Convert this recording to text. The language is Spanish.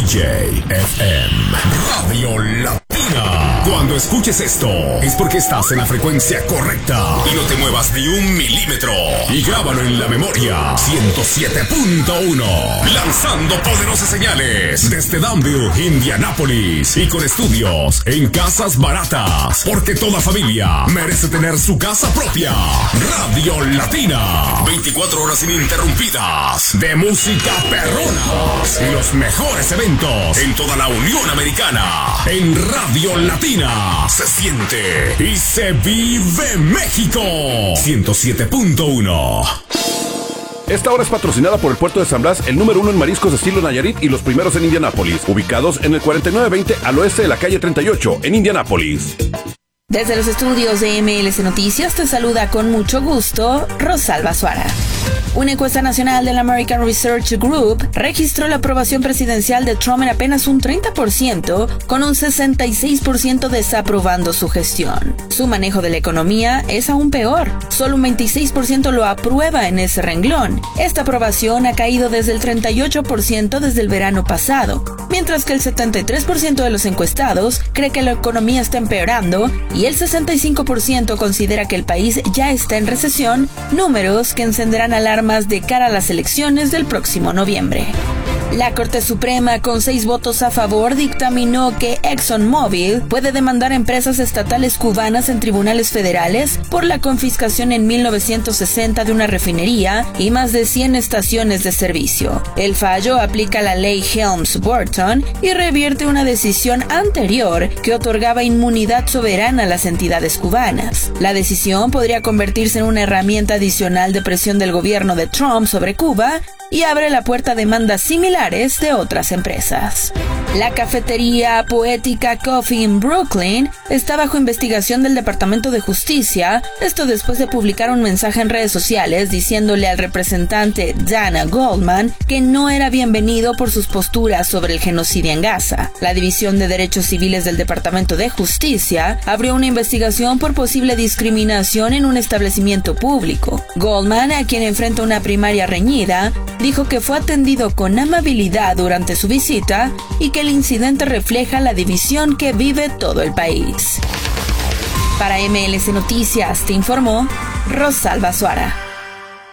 DJ FM Radio Latina. Cuando escuches esto, es porque estás en la frecuencia correcta. Y no te muevas ni un milímetro. Y grábalo en la memoria. 107.1. Lanzando poderosas señales desde Danville, Indianápolis. Y con estudios en casas baratas. Porque toda familia merece tener su casa propia. Radio Latina. 24 horas ininterrumpidas de música perrona. Y los mejores eventos en toda la Unión Americana. En Radio Latina se siente y se vive México. 107.1. Esta hora es patrocinada por el Puerto de San Blas, el número 1 en mariscos de estilo Nayarit y los primeros en Indianápolis, ubicados en el 4920 al oeste de la calle 38 en Indianápolis. Desde los estudios de MLS Noticias te saluda con mucho gusto Rosalba Suara. Una encuesta nacional del American Research Group registró la aprobación presidencial de Trump en apenas un 30%, con un 66% desaprobando su gestión. Su manejo de la economía es aún peor. Solo un 26% lo aprueba en ese renglón. Esta aprobación ha caído desde el 38% desde el verano pasado, mientras que el 73% de los encuestados cree que la economía está empeorando y el 65% considera que el país ya está en recesión, números que encenderán alarmas de cara a las elecciones del próximo noviembre. La Corte Suprema, con 6 votos a favor, dictaminó que ExxonMobil puede demandar a empresas estatales cubanas en tribunales federales por la confiscación en 1960 de una refinería y más de 100 estaciones de servicio. El fallo aplica la ley Helms-Burton y revierte una decisión anterior que otorgaba inmunidad soberana a las entidades cubanas. La decisión podría convertirse en una herramienta adicional de presión del gobierno de Trump sobre Cuba y abre la puerta a demandas similares de otras empresas. La cafetería Poética Coffee en Brooklyn está bajo investigación del Departamento de Justicia, esto después de publicar un mensaje en redes sociales diciéndole al representante Dana Goldman que no era bienvenido por sus posturas sobre el genocidio en Gaza. La División de Derechos Civiles del Departamento de Justicia abrió una investigación por posible discriminación en un establecimiento público. Goldman, a quien enfrenta una primaria reñida, dijo que fue atendido con amabilidad durante su visita y que el incidente refleja la división que vive todo el país. Para MLS Noticias te informó Rosalba Suara.